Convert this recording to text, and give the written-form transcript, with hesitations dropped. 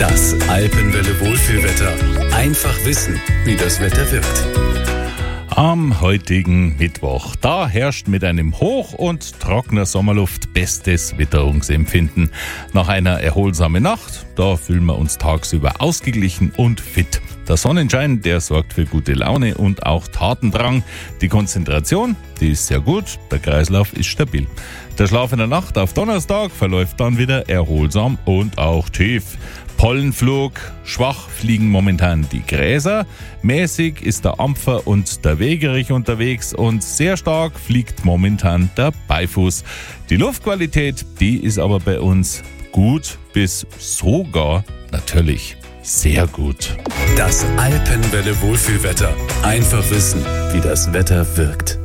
Das Alpenwelle Wohlfühlwetter. Einfach wissen, wie das Wetter wirkt. Am heutigen Mittwoch, da herrscht mit einem Hoch- und trockener Sommerluft bestes Witterungsempfinden. Nach einer erholsamen Nacht, da fühlen wir uns tagsüber ausgeglichen und fit. Der Sonnenschein, der sorgt für gute Laune und auch Tatendrang. Die Konzentration, die ist sehr gut, der Kreislauf ist stabil. Der Schlaf in der Nacht auf Donnerstag verläuft dann wieder erholsam und auch tief. Pollenflug, schwach fliegen momentan die Gräser, mäßig ist der Ampfer und der Wegerich unterwegs und sehr stark fliegt momentan der Beifuß. Die Luftqualität, die ist aber bei uns gut bis sogar natürlich sehr gut. Das Alpenwelle Wohlfühlwetter. Einfach wissen, wie das Wetter wirkt.